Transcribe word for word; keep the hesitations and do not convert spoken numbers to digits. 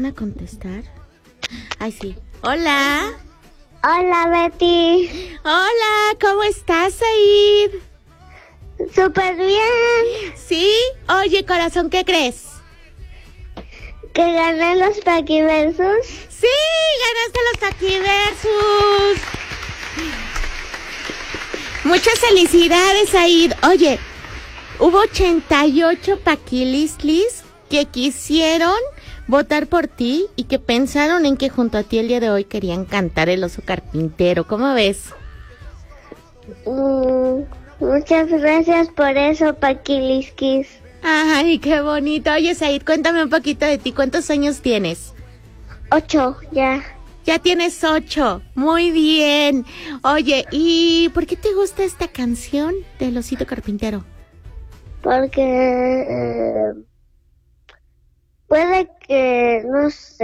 a contestar? Ay, sí. Hola. Hola, Betty. Hola, ¿cómo estás, Said? Súper bien. ¿Sí? Oye, corazón, ¿qué crees? ¿Que gané los Paquiversus? ¡Sí! ¡Ganaste los Paquiversus! Muchas felicidades, Said. Oye, hubo ochenta y ocho Paquilistlis que quisieron votar por ti y que pensaron en que junto a ti el día de hoy querían cantar el oso carpintero. ¿Cómo ves? Mm, muchas gracias por eso, Paquilisquis. Ay, qué bonito. Oye, Said, cuéntame un poquito de ti. ¿Cuántos años tienes? Ocho, ya. Ya tienes ocho. Muy bien. Oye, ¿y por qué te gusta esta canción del osito carpintero? Porque eh, puede que, no sé.